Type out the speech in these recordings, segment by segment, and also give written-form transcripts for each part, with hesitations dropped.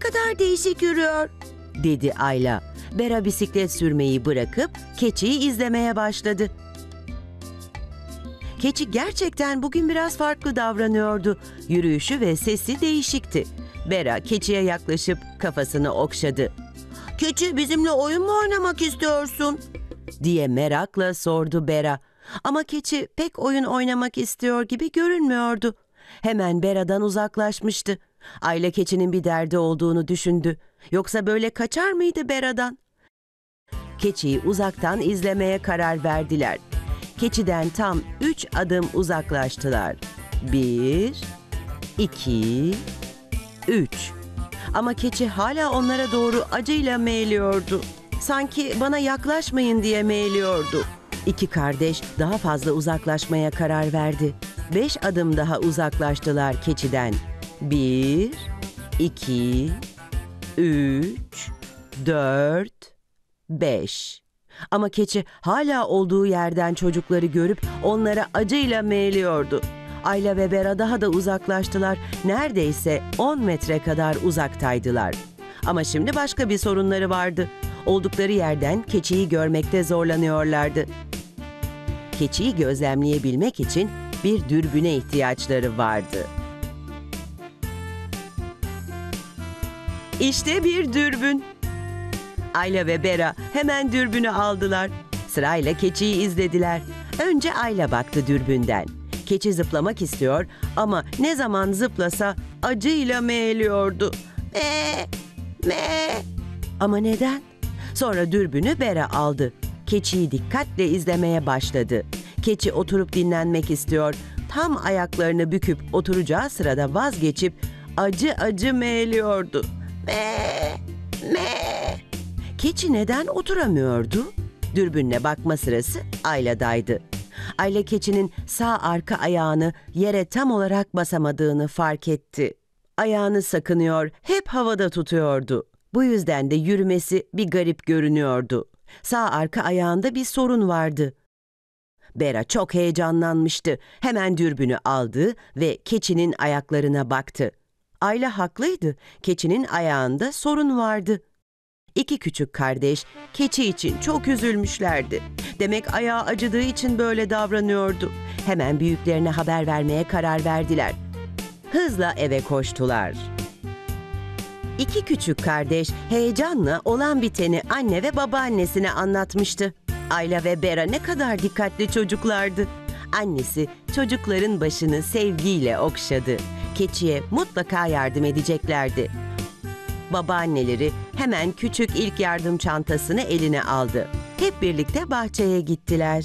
kadar değişik yürüyor, dedi Ayla. Bera bisiklet sürmeyi bırakıp keçiyi izlemeye başladı. Keçi gerçekten bugün biraz farklı davranıyordu. Yürüyüşü ve sesi değişikti. Bera keçiye yaklaşıp kafasını okşadı. "Keçi, bizimle oyun mu oynamak istiyorsun?" diye merakla sordu Bera. Ama keçi pek oyun oynamak istiyor gibi görünmüyordu. Hemen Bera'dan uzaklaşmıştı. Ayla keçinin bir derdi olduğunu düşündü. Yoksa böyle kaçar mıydı Bera'dan? Keçiyi uzaktan izlemeye karar verdiler. Keçiden tam 3 adım uzaklaştılar. 1, 2, 3. Ama keçi hala onlara doğru acıyla meyliyordu. Sanki bana yaklaşmayın diye meyliyordu. İki kardeş daha fazla uzaklaşmaya karar verdi. 5 adım daha uzaklaştılar keçiden. 1, 2, 3, 4, 5. Ama keçi hala olduğu yerden çocukları görüp onlara acıyla meyliyordu. Ayla ve Bera daha da uzaklaştılar. Neredeyse 10 metre kadar uzaktaydılar. Ama şimdi başka bir sorunları vardı. Oldukları yerden keçiyi görmekte zorlanıyorlardı. Keçiyi gözlemleyebilmek için bir dürbüne ihtiyaçları vardı. İşte bir dürbün. Ayla ve Bera hemen dürbünü aldılar. Sırayla keçiyi izlediler. Önce Ayla baktı dürbünden. Keçi zıplamak istiyor ama ne zaman zıplasa acıyla meyliyordu. Me, me. Ama neden? Sonra dürbünü Bera aldı. Keçiyi dikkatle izlemeye başladı. Keçi oturup dinlenmek istiyor. Tam ayaklarını büküp oturacağı sırada vazgeçip acı acı meyliyordu. Me, me. Keçi neden oturamıyordu? Dürbünle bakma sırası Ayla'daydı. Ayla keçinin sağ arka ayağını yere tam olarak basamadığını fark etti. Ayağını sakınıyor, hep havada tutuyordu. Bu yüzden de yürümesi bir garip görünüyordu. Sağ arka ayağında bir sorun vardı. Bera çok heyecanlanmıştı. Hemen dürbünü aldı ve keçinin ayaklarına baktı. Ayla haklıydı. Keçinin ayağında sorun vardı. İki küçük kardeş keçi için çok üzülmüşlerdi. Demek ayağı acıdığı için böyle davranıyordu. Hemen büyüklerine haber vermeye karar verdiler. Hızla eve koştular. İki küçük kardeş heyecanla olan biteni anne ve babaannesine anlatmıştı. Ayla ve Bera ne kadar dikkatli çocuklardı. Annesi çocukların başını sevgiyle okşadı. Keçiye mutlaka yardım edeceklerdi. Babaanneleri hemen küçük ilk yardım çantasını eline aldı. Hep birlikte bahçeye gittiler.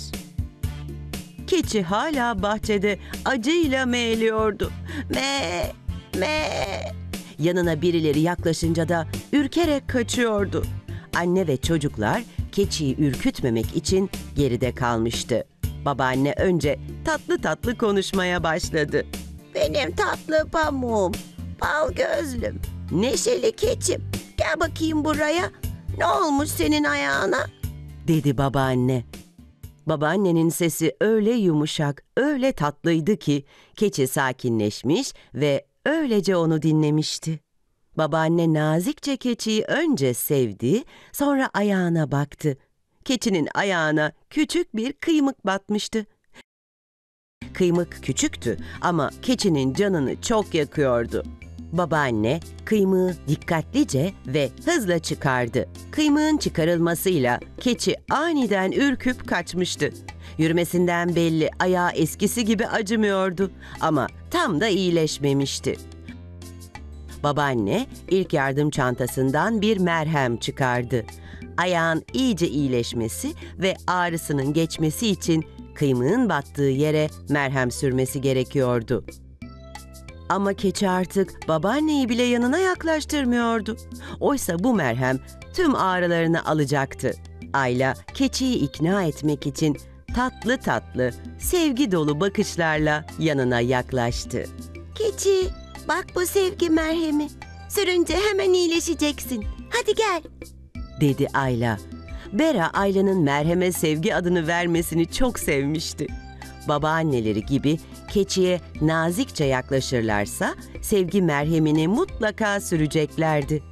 Keçi hala bahçede acıyla meyliyordu. Me, me. Yanına birileri yaklaşınca da ürkerek kaçıyordu. Anne ve çocuklar keçiyi ürkütmemek için geride kalmıştı. Babaanne önce tatlı tatlı konuşmaya başladı. "Benim tatlı pamuğum, bal gözlüm, neşeli keçim. Gel bakayım buraya. Ne olmuş senin ayağına?" dedi babaanne. Babaannenin sesi öyle yumuşak, öyle tatlıydı ki keçi sakinleşmiş ve öylece onu dinlemişti. Babaanne nazikçe keçiyi önce sevdi, sonra ayağına baktı. Keçinin ayağına küçük bir kıymık batmıştı. Kıymık küçüktü ama keçinin canını çok yakıyordu. Babaanne kıymığı dikkatlice ve hızla çıkardı. Kıymığın çıkarılmasıyla keçi aniden ürküp kaçmıştı. Yürümesinden belli ayağı eskisi gibi acımıyordu ama tam da iyileşmemişti. Babaanne ilk yardım çantasından bir merhem çıkardı. Ayağın iyice iyileşmesi ve ağrısının geçmesi için kıymığın battığı yere merhem sürmesi gerekiyordu. Ama keçi artık babaanneyi bile yanına yaklaştırmıyordu. Oysa bu merhem tüm ağrılarını alacaktı. Ayla keçiyi ikna etmek için tatlı tatlı, sevgi dolu bakışlarla yanına yaklaştı. "Keçi, bak bu sevgi merhemi. Sürünce hemen iyileşeceksin. Hadi gel," dedi Ayla. Bera Ayla'nın merheme sevgi adını vermesini çok sevmişti. Babaanneleri gibi keçiye nazikçe yaklaşırlarsa sevgi merhemini mutlaka süreceklerdi.